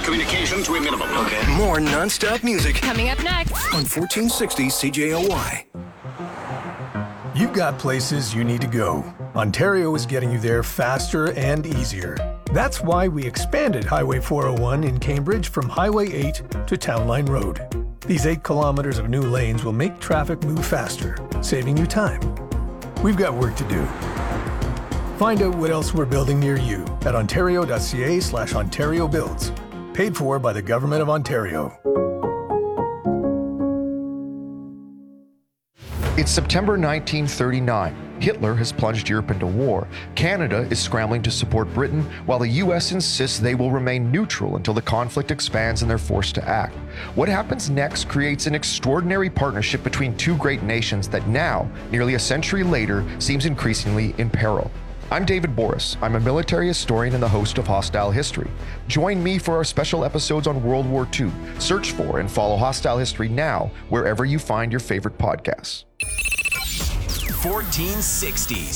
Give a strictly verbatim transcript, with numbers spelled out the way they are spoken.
communication to a minimum. Okay. More non-stop music Coming up next on fourteen sixty C J O Y. You've got places you need to go. Ontario is getting you there faster and easier. That's why we expanded Highway four oh one in Cambridge from Highway eight to Town Line Road. These eight kilometers of new lanes will make traffic move faster, saving you time. We've got work to do. Find out what else we're building near you at ontario.ca slash Ontario Builds. Paid for by the Government of Ontario. It's September nineteen thirty-nine. Hitler has plunged Europe into war. Canada is scrambling to support Britain, while the U S insists they will remain neutral until the conflict expands and they're forced to act. What happens next creates an extraordinary partnership between two great nations that now, nearly a century later, seems increasingly in peril. I'm David Boris. I'm a military historian and the host of Hostile History. Join me for our special episodes on World War Two. Search for and follow Hostile History now, wherever you find your favorite podcasts. fourteen sixties.